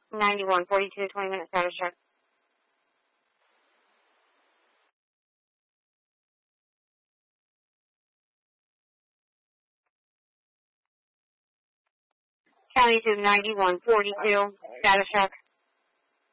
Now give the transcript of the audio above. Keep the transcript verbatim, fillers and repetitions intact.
ninety-one forty-two, twenty minute status check. County to ninety-one forty-two, status check.